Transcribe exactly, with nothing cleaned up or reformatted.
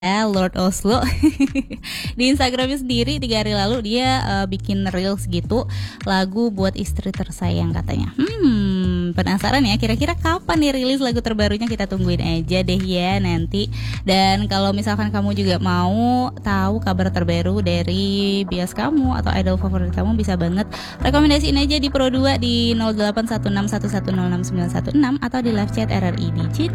Lord Oslo di Instagramnya sendiri tiga hari lalu dia uh, bikin reels gitu, lagu buat istri tersayang katanya. Hmm, penasaran ya kira-kira kapan nih rilis lagu terbarunya? Kita tungguin aja deh ya nanti. Dan kalau misalkan kamu juga mau tahu kabar terbaru dari bias kamu atau idol favorit kamu, bisa banget rekomendasiin aja di Pro dua di nol delapan satu enam satu satu nol enam sembilan satu enam atau di live chat R R I di